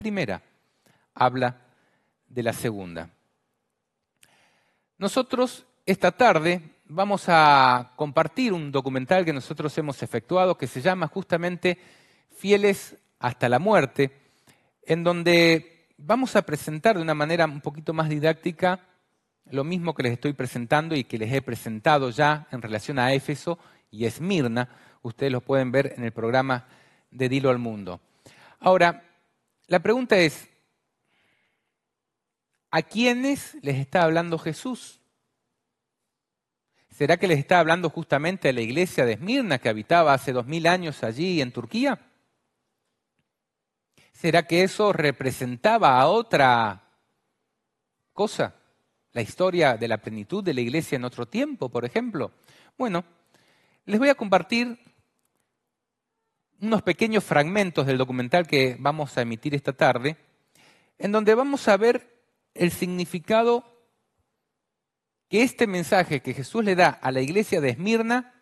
Primera habla de la segunda. Nosotros esta tarde vamos a compartir un documental que nosotros hemos efectuado que se llama justamente Fieles hasta la muerte, en donde vamos a presentar de una manera un poquito más didáctica lo mismo que les estoy presentando y que les he presentado ya en relación a Éfeso y Esmirna. Ustedes lo pueden ver en el programa de Dilo al Mundo. Ahora, la pregunta es, ¿a quiénes les está hablando Jesús? ¿Será que les está hablando justamente a la iglesia de Esmirna que habitaba hace 2000 años allí en Turquía? ¿Será que eso representaba a otra cosa? La historia de la plenitud de la iglesia en otro tiempo, por ejemplo. Bueno, les voy a compartir unos pequeños fragmentos del documental que vamos a emitir esta tarde, en donde vamos a ver el significado que este mensaje que Jesús le da a la iglesia de Esmirna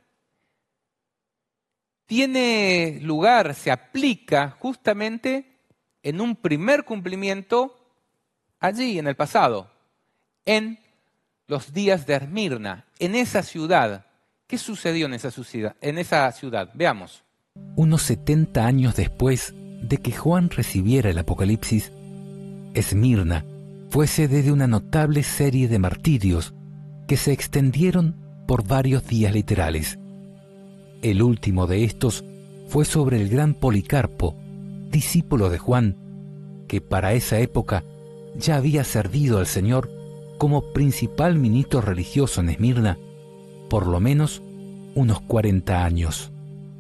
tiene lugar, se aplica justamente en un primer cumplimiento allí en el pasado, en los días de Esmirna, en esa ciudad. ¿Qué sucedió en esa ciudad? Veamos. Unos 70 años después de que Juan recibiera el Apocalipsis, Esmirna fue sede de una notable serie de martirios que se extendieron por varios días literales. El último de estos fue sobre el gran Policarpo, discípulo de Juan, que para esa época ya había servido al Señor como principal ministro religioso en Esmirna por lo menos unos 40 años.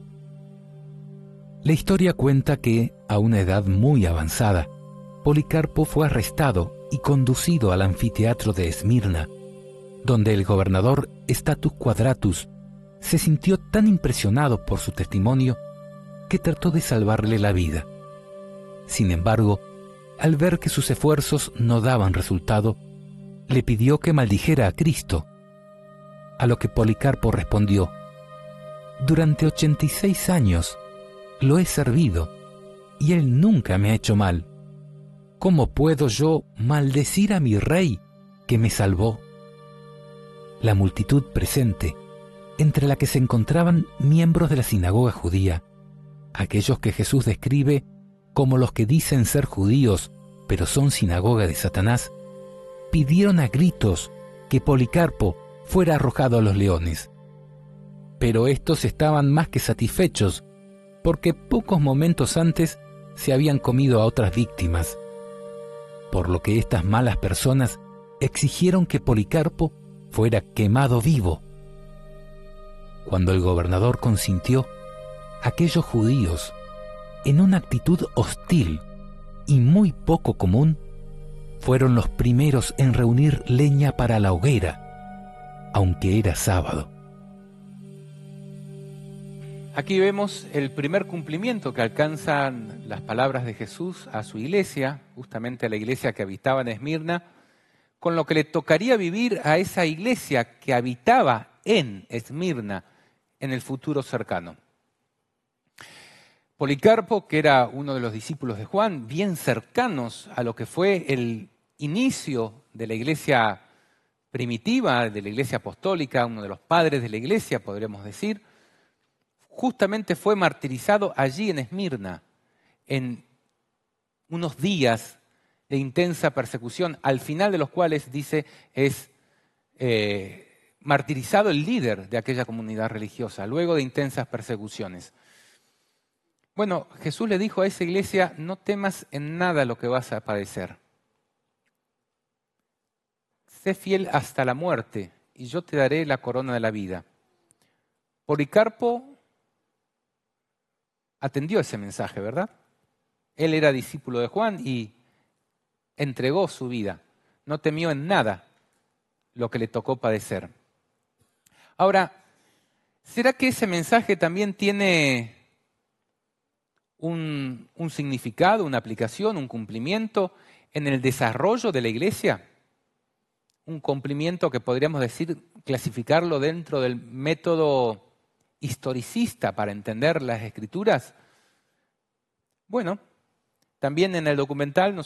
La historia cuenta que, a una edad muy avanzada, Policarpo fue arrestado y conducido al anfiteatro de Esmirna, donde el gobernador Status Quadratus se sintió tan impresionado por su testimonio que trató de salvarle la vida. Sin embargo, al ver que sus esfuerzos no daban resultado, le pidió que maldijera a Cristo, a lo que Policarpo respondió: «Durante 86 años lo he servido y él nunca me ha hecho mal. ¿Cómo puedo yo maldecir a mi rey que me salvó?» La multitud presente, entre la que se encontraban miembros de la sinagoga judía, aquellos que Jesús describe como los que dicen ser judíos, pero son sinagoga de Satanás, pidieron a gritos que Policarpo fuera arrojado a los leones. Pero estos estaban más que satisfechos, porque pocos momentos antes se habían comido a otras víctimas, por lo que estas malas personas exigieron que Policarpo fuera quemado vivo. Cuando el gobernador consintió, aquellos judíos, en una actitud hostil y muy poco común, fueron los primeros en reunir leña para la hoguera, aunque era sábado. Aquí vemos el primer cumplimiento que alcanzan las palabras de Jesús a su iglesia, justamente a la iglesia que habitaba en Esmirna, con lo que le tocaría vivir a esa iglesia que habitaba en Esmirna en el futuro cercano. Policarpo, que era uno de los discípulos de Juan, bien cercanos a lo que fue el inicio de la iglesia primitiva, de la iglesia apostólica, uno de los padres de la iglesia, podríamos decir, justamente fue martirizado allí en Esmirna, en unos días de intensa persecución, al final de los cuales, dice, es martirizado el líder de aquella comunidad religiosa, luego de intensas persecuciones. Bueno, Jesús le dijo a esa iglesia: no temas en nada lo que vas a padecer. Sé fiel hasta la muerte y yo te daré la corona de la vida. Policarpo atendió ese mensaje, ¿verdad? Él era discípulo de Juan y entregó su vida. No temió en nada lo que le tocó padecer. Ahora, ¿será que ese mensaje también tiene un significado, una aplicación, un cumplimiento en el desarrollo de la iglesia? Un cumplimiento que podríamos decir, clasificarlo dentro del método historicista para entender las Escrituras. Bueno, También en el documental